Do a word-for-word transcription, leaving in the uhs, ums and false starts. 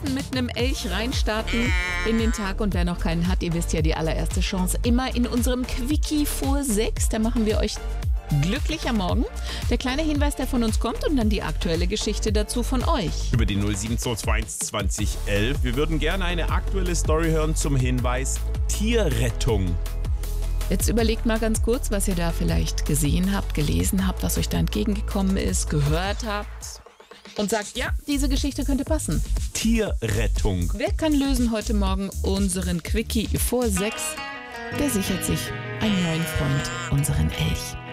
dürfen mit einem Elch reinstarten in den Tag. Und wer noch keinen hat, ihr wisst ja, die allererste Chance immer in unserem Quickie vor sechs. Da machen wir euch glücklich am Morgen. Der kleine Hinweis, der von uns kommt und dann die aktuelle Geschichte dazu von euch. Über die null sieben zwei zwei eins zwanzig elf. Wir würden gerne eine aktuelle Story hören zum Hinweis Tierrettung. Jetzt überlegt mal ganz kurz, was ihr da vielleicht gesehen habt, gelesen habt, was euch da entgegengekommen ist, gehört habt. Und sagt, ja, diese Geschichte könnte passen. Tierrettung. Wer kann lösen heute Morgen unseren Quickie vor sechs? Der sichert sich einen neuen Freund, unseren Elch.